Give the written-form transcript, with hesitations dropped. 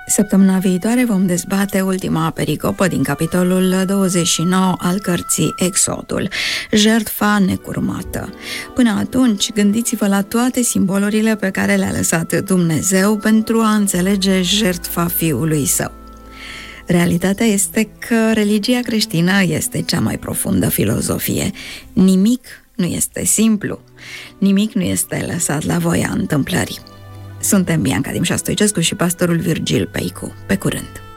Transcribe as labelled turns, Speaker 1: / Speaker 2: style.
Speaker 1: Săptămâna viitoare vom dezbate ultima pericopă din capitolul 29 al cărții Exodul, jertfa necurmată. Până atunci, gândiți-vă la toate simbolurile pe care le-a lăsat Dumnezeu pentru a înțelege jertfa Fiului Său. Realitatea este că religia creștină este cea mai profundă filozofie. Nimic nu este simplu, nimic nu este lăsat la voia întâmplării. Suntem Bianca Dimșa Stoicescu și pastorul Virgil Peicu. Pe curând!